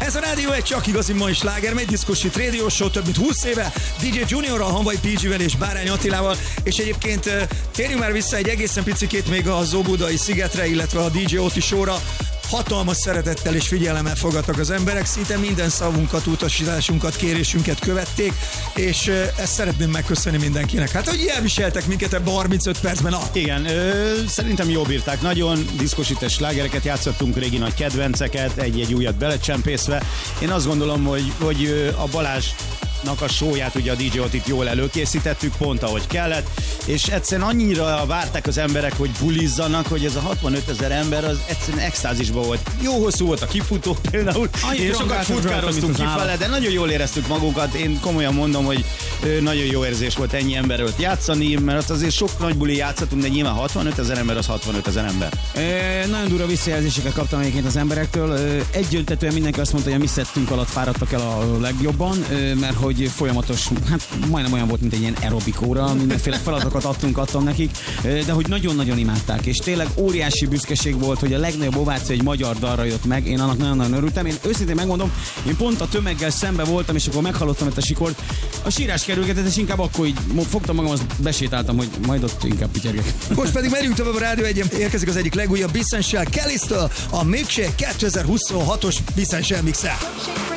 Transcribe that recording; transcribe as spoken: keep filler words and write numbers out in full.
Ez a Rádió egy csak igazi mai sláger, megy diszkos hit rádió show több mint húsz éve, dé dzsé Juniorral, Hanvai pé gé-vel és Bárány Attilával, és egyébként térjünk már vissza egy egészen picikét még a Zóbudai szigetre, illetve a dé dzsé Oti show-ra. Hatalmas szeretettel és figyelemmel fogadtak az emberek, szinte minden szavunkat, utasításunkat, kérésünket követték, és ezt szeretném megköszönni mindenkinek. Hát, hogy elviseltek minket ebben harmincöt percben. Ah. Igen, ö, szerintem jól bírták. Nagyon diszkosítes slágereket játszottunk, régi nagy kedvenceket, egy-egy újat belecsempészve. Én azt gondolom, hogy, hogy a Balázs a showját, ugye a dé dzsé Otit jól előkészítettük, pont ahogy kellett, és egyszerűen annyira várták az emberek, hogy bulizzanak, hogy ez a hatvanöt ezer ember az egyszerűen extázisban volt. Jó hosszú volt a kifutó például, és sokat futkároztunk kifele, de nagyon jól éreztük magunkat. Én komolyan mondom, hogy nagyon jó érzés volt ennyi emberről játszani, mert azért sok nagy buli játszottunk, de nyilván hatvanöt ezer ember az hatvanöt ezer ember. E, nagyon durva visszajelzéseket kaptam egyébként az emberektől. Egyöntetően mindenki azt mondta, hogy a mi szettünk alatt fáradtak el a legjobban, mert hogy folyamatos, hát majdnem olyan volt, mint egy ilyen aerobikóra, mindenféle feladatokat adtunk, adtam nekik, de hogy nagyon-nagyon imádták, és tényleg óriási büszkeség volt, hogy a legnagyobb ováció egy magyar dalra jött meg, én annak nagyon-nagyon örültem. Én őszintén megmondom, én pont a tömeggel szembe voltam, és akkor meghallottam ezt a sikort, a sírás kerülgetett, és inkább akkor így fogtam magam, azt besétáltam, hogy majd ott inkább pityergek. Most pedig merjünk tovább a Rádió egyen, érkezik az egyik legújabb Bissell Kelly-től, a Milkshake kétezer-huszonhatos Bissell Mix-el.